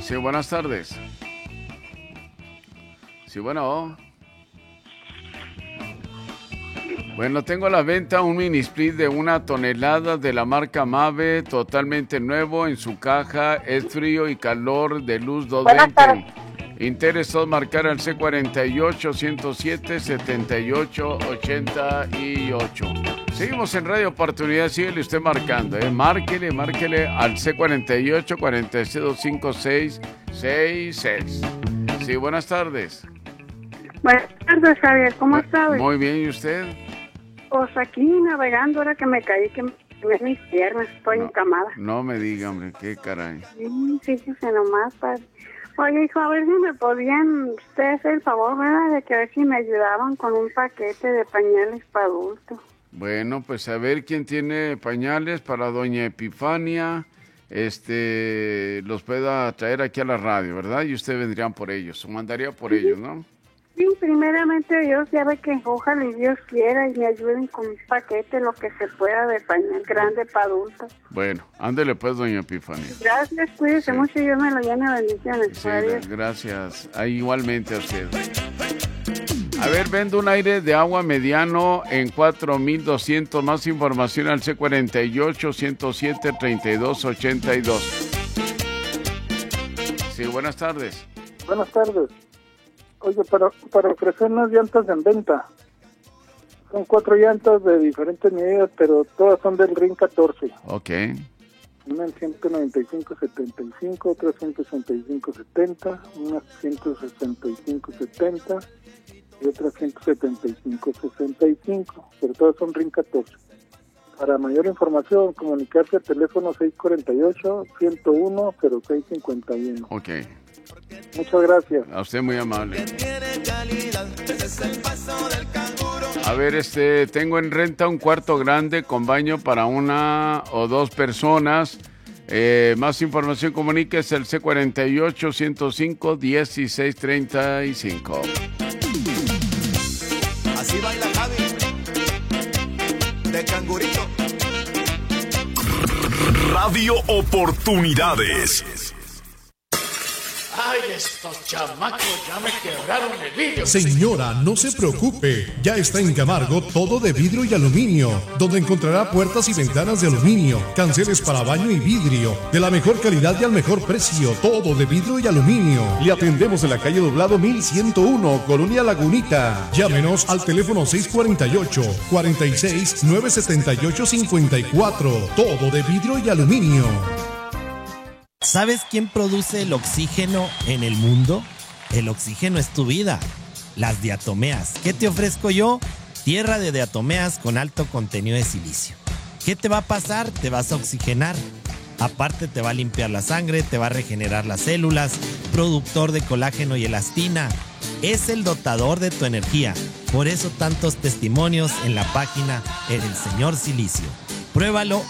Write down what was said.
Sí, buenas tardes. Sí, bueno. Bueno, tengo a la venta un mini split de 1 tonelada de la marca Mave, totalmente nuevo en su caja, es frío y calor de luz 220. Interesado marcar al C48-107-7888. Seguimos en Radio Oportunidad, síguele usted marcando, márquele al C48-465666. Sí, buenas tardes. Buenas tardes, Javier, ¿cómo estás? Muy bien, ¿y usted? Pues aquí navegando, ahora que me caí, que me mis piernas, estoy encamada. No me diga, hombre, qué caray. Sí, fíjese nomás, padre. Oye, hijo, a ver si me podían ustedes hacer el favor, ¿verdad? De que a ver si me ayudaban con un paquete de pañales para adultos. Bueno, pues a ver quién tiene pañales para doña Epifania, los pueda traer aquí a la radio, ¿verdad? Y ustedes vendrían por ellos, o mandaría por ellos, ¿no? Sí, primeramente Dios, ya ve que ojalá y Dios quiera y me ayuden con un paquete, lo que se pueda de pañal grande para adultos. Bueno, ándele pues, doña Epifania. Gracias, cuídese mucho y Dios me lo llene de bendiciones. Sí, gracias. Igualmente a usted. A ver, vendo un aire de agua mediano en 4,200. Más información al C48-107-3282. Sí, buenas tardes. Buenas tardes. Oye, para ofrecer unas llantas en venta. Son 4 llantas de diferentes medidas, pero todas son del RIN 14. Ok. Una en 195-75, otra 165-70, una 165-70 y otra 175-65, pero todas son RIN 14. Para mayor información, comunicarse al teléfono 648-101-0651. Ok. Muchas gracias. A usted muy amable. A ver, tengo en renta un cuarto grande con baño para 1 o 2 personas. Más información, comuníquese al C48-105-1635. Así baila Javi de Cangurito. Radio Oportunidades. ¡Ay, estos chamacos ya me quebraron el vidrio! Señora, no se preocupe. Ya está en Camargo todo de vidrio y aluminio, donde encontrará puertas y ventanas de aluminio, canceles para baño y vidrio, de la mejor calidad y al mejor precio. Todo de vidrio y aluminio. Le atendemos en la calle Doblado 1101, Colonia Lagunita. Llámenos al teléfono 648-46-978-54. Todo de vidrio y aluminio. ¿Sabes quién produce el oxígeno en el mundo? El oxígeno es tu vida. Las diatomeas. ¿Qué te ofrezco yo? Tierra de diatomeas con alto contenido de silicio. ¿Qué te va a pasar? Te vas a oxigenar. Aparte te va a limpiar la sangre, te va a regenerar las células, productor de colágeno y elastina. Es el dotador de tu energía. Por eso tantos testimonios en la página El Señor Silicio. Pruébalo